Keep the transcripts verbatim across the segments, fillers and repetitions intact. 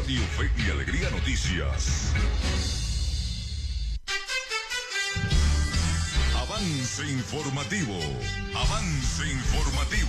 Radio Fe y Alegría Noticias. Avance informativo. Avance informativo.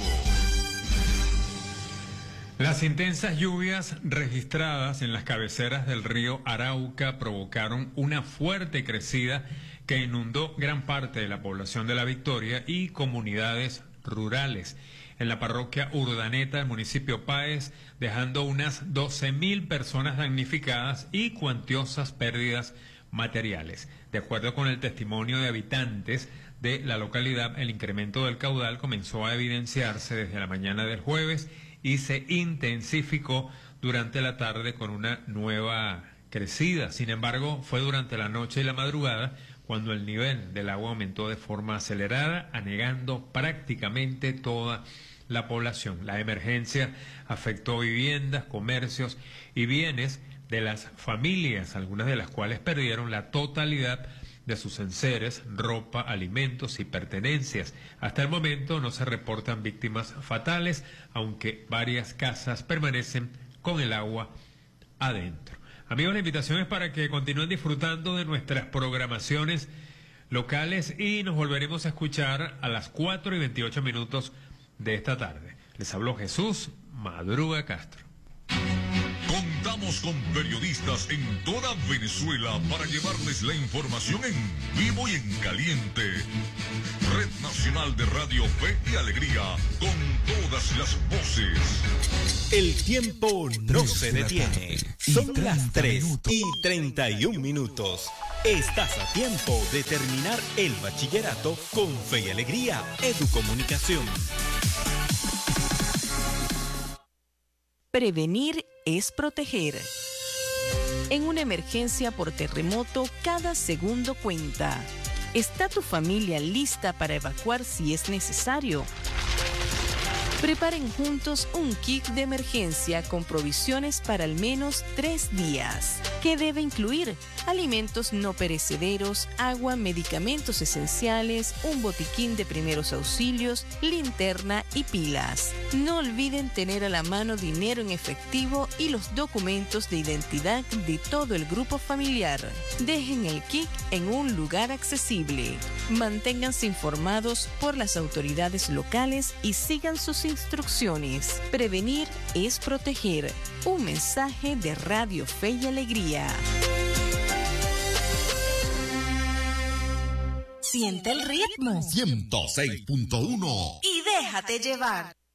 Las intensas lluvias registradas en las cabeceras del río Arauca provocaron una fuerte crecida que inundó gran parte de la población de La Victoria y comunidades rurales en la parroquia Urdaneta del municipio Páez, dejando unas doce mil personas damnificadas y cuantiosas pérdidas materiales. De acuerdo con el testimonio de habitantes de la localidad, el incremento del caudal comenzó a evidenciarse desde la mañana del jueves y se intensificó durante la tarde con una nueva crecida. Sin embargo, fue durante la noche y la madrugada cuando el nivel del agua aumentó de forma acelerada, anegando prácticamente toda la población. La emergencia afectó viviendas, comercios y bienes de las familias, algunas de las cuales perdieron la totalidad de sus enseres, ropa, alimentos y pertenencias. Hasta el momento no se reportan víctimas fatales, aunque varias casas permanecen con el agua adentro. Amigos, la invitación es para que continúen disfrutando de nuestras programaciones locales y nos volveremos a escuchar a las cuatro y veintiocho minutos de esta tarde. Les habló Jesús Madruga Castro. Contamos con periodistas en toda Venezuela para llevarles la información en vivo y en caliente. Red Nacional de Radio Fe y Alegría, con todas las voces. El tiempo no se detiene. Son las tres y treinta y un minutos. Estás a tiempo de terminar el bachillerato con Fe y Alegría Educomunicación. Prevenir es proteger. En una emergencia por terremoto, cada segundo cuenta. ¿Está tu familia lista para evacuar si es necesario? Preparen juntos un kit de emergencia con provisiones para al menos tres días. ¿Qué debe incluir? Alimentos no perecederos, agua, medicamentos esenciales, un botiquín de primeros auxilios, linterna y pilas. No olviden tener a la mano dinero en efectivo y los documentos de identidad de todo el grupo familiar. Dejen el kit en un lugar accesible. Manténganse informados por las autoridades locales y sigan sus instrucciones. Prevenir es proteger. Un mensaje de Radio Fe y Alegría. Siente el ritmo. ciento seis punto uno. Y déjate llevar.